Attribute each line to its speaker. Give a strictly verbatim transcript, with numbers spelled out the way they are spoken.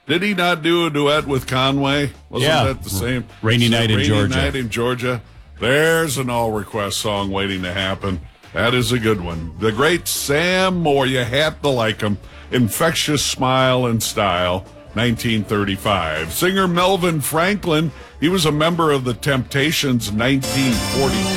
Speaker 1: Did he not do a duet with Conway? Wasn't
Speaker 2: Yeah.
Speaker 1: that the same?
Speaker 2: Rainy Night in
Speaker 1: Rainy
Speaker 2: Georgia.
Speaker 1: Night in Georgia. There's an all-request song waiting to happen. That is a good one. The great Sam Moore, you had to like him. Infectious Smile and Style, nineteen thirty-five. Singer Melvin Franklin, he was a member of the Temptations, nineteen forty-two.